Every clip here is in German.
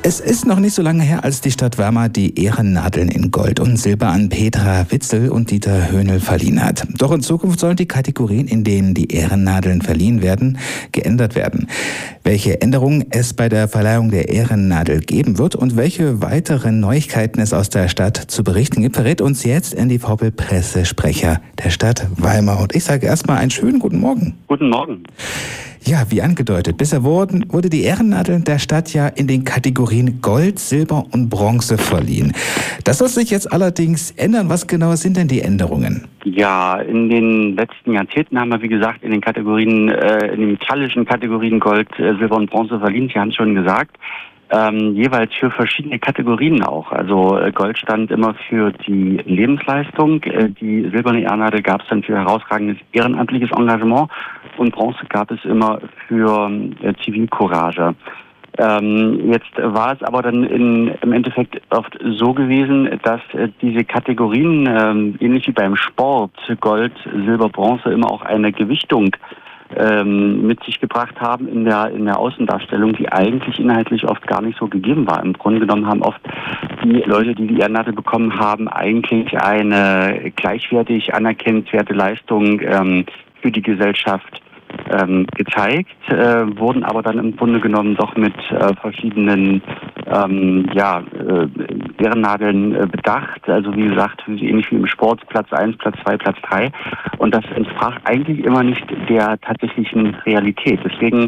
Es ist noch nicht so lange her, als die Stadt Weimar die Ehrennadeln in Gold und Silber an Petra Witzel und Dieter Höhnel verliehen hat. Doch in Zukunft sollen die Kategorien, in denen die Ehrennadeln verliehen werden, geändert werden. Welche Änderungen es bei der Verleihung der Ehrennadel geben wird und welche weiteren Neuigkeiten es aus der Stadt zu berichten gibt, verrät uns jetzt Andy Vaupel, Pressesprecher der Stadt Weimar. Und ich sage erstmal einen schönen guten Morgen. Guten Morgen. Ja, wie angedeutet, bisher wurde die Ehrennadel der Stadt ja in den Kategorien Gold, Silber und Bronze verliehen. Das soll sich jetzt allerdings ändern. Was genau sind denn die Änderungen? Ja, in den letzten Jahrzehnten haben wir, wie gesagt, in den Kategorien, in den metallischen Kategorien Gold, Silber und Bronze verliehen. Sie haben es schon gesagt. Jeweils für verschiedene Kategorien auch. Also Gold stand immer für die Lebensleistung, die silberne Ehrennadel gab es dann für herausragendes ehrenamtliches Engagement und Bronze gab es immer für Zivilcourage. Jetzt war es aber dann im Endeffekt oft so gewesen, dass diese Kategorien, ähnlich wie beim Sport, Gold, Silber, Bronze, immer auch eine Gewichtung mit sich gebracht haben in der Außendarstellung, die eigentlich inhaltlich oft gar nicht so gegeben war. Im Grunde genommen haben oft die Leute, die die Ehrennadel bekommen haben, eigentlich eine gleichwertig anerkennenswerte Leistung für die Gesellschaft gezeigt, wurden aber dann im Grunde genommen doch mit verschiedenen Ehrennadeln bedacht. Also wie gesagt, ähnlich wie im Sport, Platz 1, Platz 2, Platz 3. Und das entsprach eigentlich immer nicht der tatsächlichen Realität. Deswegen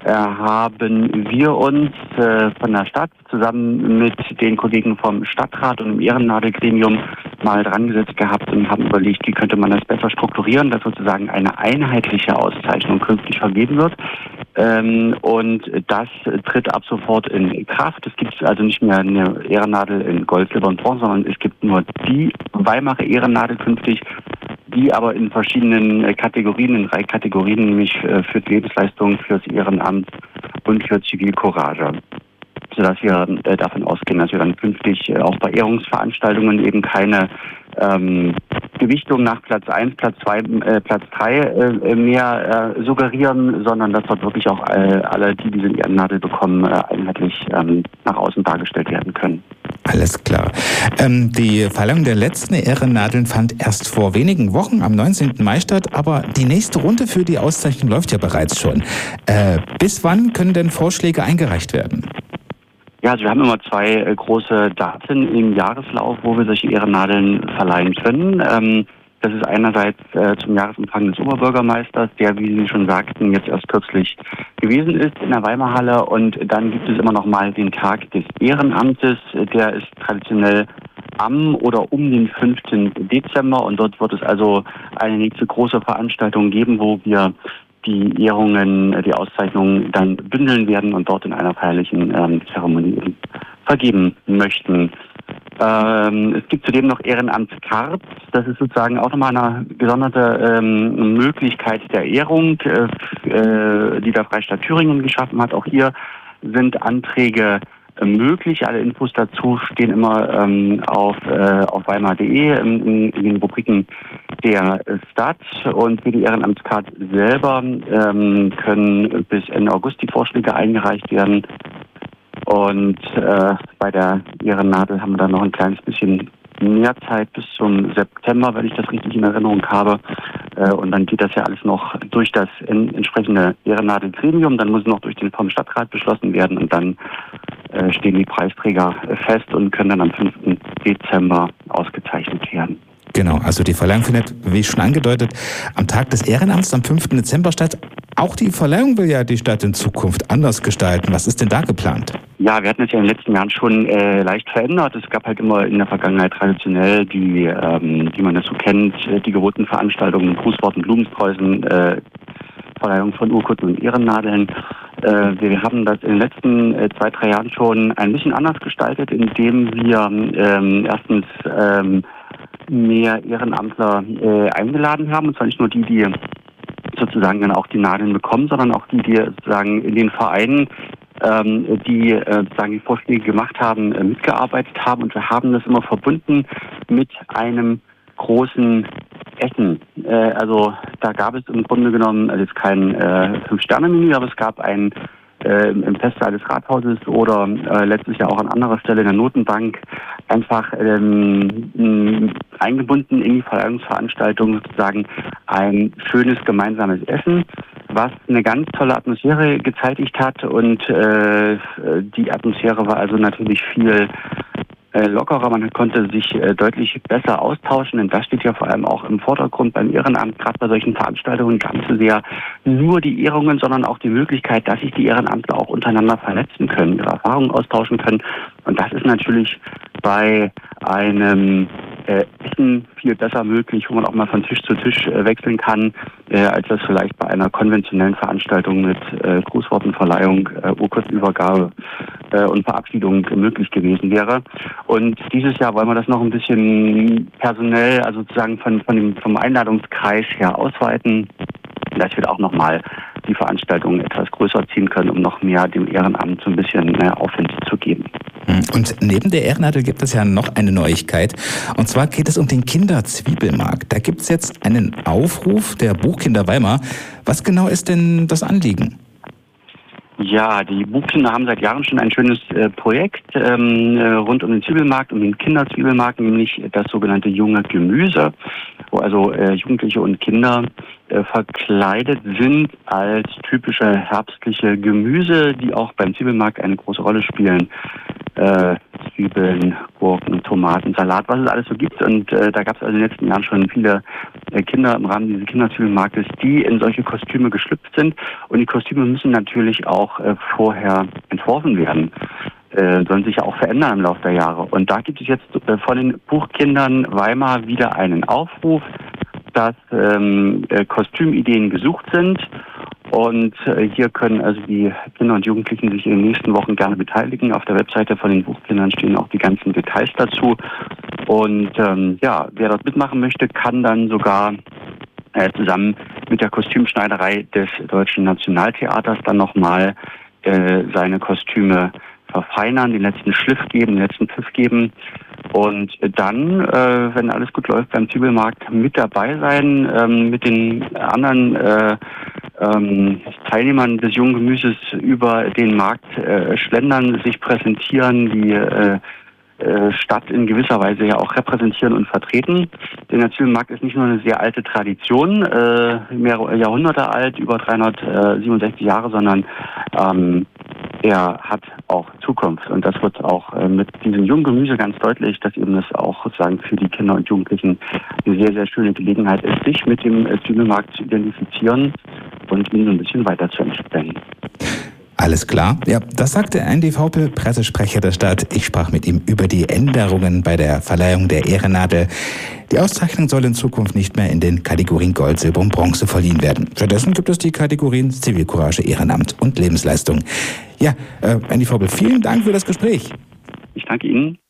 haben wir uns von der Stadt zusammen mit den Kollegen vom Stadtrat und im Ehrennadelgremium mal dran gesetzt gehabt und haben überlegt, wie könnte man das besser strukturieren, dass sozusagen eine einheitliche Auszeichnung künftig vergeben wird. Und das tritt ab sofort in Kraft. Es gibt also nicht mehr eine Ehrennadel in Gold, Silber und Bronze, sondern es gibt nur die Weimarer Ehrennadel künftig, die aber in verschiedenen Kategorien, in 3 Kategorien, nämlich für die Lebensleistung, fürs Ehrenamt und für Zivilcourage. Sodass wir davon ausgehen, dass wir dann künftig auch bei Ehrungsveranstaltungen eben keine Gewichtung nach Platz 1, Platz 2, Platz 3 mehr suggerieren, sondern dass dort wirklich auch alle, die diese Ehrennadel bekommen, einheitlich nach außen dargestellt werden können. Alles klar. Die Verleihung der letzten Ehrennadeln fand erst vor wenigen Wochen am 19. Mai statt, aber die nächste Runde für die Auszeichnung läuft ja bereits schon. Bis wann können denn Vorschläge eingereicht werden? Ja, also wir haben immer 2 große Daten im Jahreslauf, wo wir solche Ehrennadeln verleihen können. Das ist einerseits zum Jahresempfang des Oberbürgermeisters, der, wie Sie schon sagten, jetzt erst kürzlich gewesen ist in der Weimarhalle. Und dann gibt es immer noch mal den Tag des Ehrenamtes. Der ist traditionell am oder um den 5. Dezember. Und dort wird es also eine nächste große Veranstaltung geben, wo wir die Ehrungen, die Auszeichnungen dann bündeln werden und dort in einer feierlichen Zeremonie vergeben möchten. Es gibt zudem noch Ehrenamtscards. Das ist sozusagen auch nochmal eine gesonderte Möglichkeit der Ehrung, die der Freistaat Thüringen geschaffen hat. Auch hier sind Anträge möglich. Alle Infos dazu stehen immer auf weimar.de in den Rubriken der Stadt. Und für die Ehrenamtscard selber können bis Ende August die Vorschläge eingereicht werden. Und bei der Ehrennadel haben wir dann noch ein kleines bisschen mehr Zeit bis zum September, wenn ich das richtig in Erinnerung habe. Und dann geht das ja alles noch durch das entsprechende Ehrennadelgremium. Dann muss es noch vom Stadtrat beschlossen werden und dann stehen die Preisträger fest und können dann am 5. Dezember ausgezeichnet werden. Genau, also die Verleihung findet, wie schon angedeutet, am Tag des Ehrenamts am 5. Dezember statt. Auch die Verleihung will ja die Stadt in Zukunft anders gestalten. Was ist denn da geplant? Ja, wir hatten es ja in den letzten Jahren schon leicht verändert. Es gab halt immer in der Vergangenheit traditionell die man das so kennt, die gewohnten Veranstaltungen, Grußworten, Blumensträußen, Verleihung von Urkunden und Ehrennadeln. Wir haben das in den letzten 2-3 Jahren schon ein bisschen anders gestaltet, indem wir erstens mehr Ehrenamtler eingeladen haben, und zwar nicht nur die sozusagen dann auch die Nadeln bekommen, sondern auch die sozusagen in den Vereinen, die sozusagen die Vorschläge gemacht haben, mitgearbeitet haben. Und wir haben das immer verbunden mit einem großen Essen. Also da gab es im Grunde genommen, also jetzt kein 5-Sterne-Menü, aber es gab ein im Festsaal des Rathauses oder letztes Jahr auch an anderer Stelle in der Notenbank einfach eingebunden in die Verleihungsveranstaltung, sozusagen ein schönes gemeinsames Essen, was eine ganz tolle Atmosphäre gezeitigt hat, und die Atmosphäre war also natürlich viel lockerer, man konnte sich deutlich besser austauschen, denn das steht ja vor allem auch im Vordergrund beim Ehrenamt, gerade bei solchen Veranstaltungen gar nicht so sehr nur die Ehrungen, sondern auch die Möglichkeit, dass sich die Ehrenamtler auch untereinander vernetzen können, ihre Erfahrungen austauschen können, und das ist natürlich bei einem Essen viel besser möglich, wo man auch mal von Tisch zu Tisch wechseln kann, als das vielleicht bei einer konventionellen Veranstaltung mit Grußwortenverleihung, Urkundenübergabe und Verabschiedung möglich gewesen wäre. Und dieses Jahr wollen wir das noch ein bisschen personell, also sozusagen vom Einladungskreis her ausweiten, dass wir auch nochmal die Veranstaltung etwas größer ziehen können, um noch mehr dem Ehrenamt so ein bisschen Aufwind zu geben. Und neben der Ehrennadel gibt es ja noch eine Neuigkeit. Und zwar geht es um den Kinderzwiebelmarkt. Da gibt es jetzt einen Aufruf der Buchkinder Weimar. Was genau ist denn das Anliegen? Ja, die Buchkinder haben seit Jahren schon ein schönes Projekt rund um den Zwiebelmarkt, um den Kinderzwiebelmarkt, nämlich das sogenannte junge Gemüse, wo also Jugendliche und Kinder verkleidet sind als typische herbstliche Gemüse, die auch beim Zwiebelmarkt eine große Rolle spielen. Zwiebeln, Gurken, Tomaten, Salat, was es alles so gibt. Und da gab es also in den letzten Jahren schon viele Kinder im Rahmen dieses Kinderzwiebelmarktes, die in solche Kostüme geschlüpft sind. Und die Kostüme müssen natürlich auch vorher entworfen werden. Sollen sich ja auch verändern im Laufe der Jahre. Und da gibt es jetzt von den Buchkindern Weimar wieder einen Aufruf, dass Kostümideen gesucht sind. Und hier können also die Kinder und Jugendlichen sich in den nächsten Wochen gerne beteiligen. Auf der Webseite von den Buchkindern stehen auch die ganzen Details dazu. Und wer dort mitmachen möchte, kann dann sogar zusammen mit der Kostümschneiderei des Deutschen Nationaltheaters dann nochmal seine Kostüme verfeinern, den letzten Schliff geben, den letzten Pfiff geben. Und dann, wenn alles gut läuft, beim Zwiebelmarkt mit dabei sein, mit den anderen Teilnehmern des jungen Gemüses über den Markt schlendern, sich präsentieren, die Stadt in gewisser Weise ja auch repräsentieren und vertreten. Denn der Zwiebelmarkt ist nicht nur eine sehr alte Tradition, mehrere Jahrhunderte alt, über 367 Jahre, sondern er hat auch Zukunft. Und das wird auch mit diesem jungen Gemüse ganz deutlich, dass eben das auch sozusagen für die Kinder und Jugendlichen eine sehr, sehr schöne Gelegenheit ist, sich mit dem Zwiebelmarkt zu identifizieren und ihn so ein bisschen weiterzuentwickeln. Alles klar. Ja, das sagte Andy Vaupel, Pressesprecher der Stadt. Ich sprach mit ihm über die Änderungen bei der Verleihung der Ehrennadel. Die Auszeichnung soll in Zukunft nicht mehr in den Kategorien Gold, Silber und Bronze verliehen werden. Stattdessen gibt es die Kategorien Zivilcourage, Ehrenamt und Lebensleistung. Ja, Andy Vaupel, vielen Dank für das Gespräch. Ich danke Ihnen.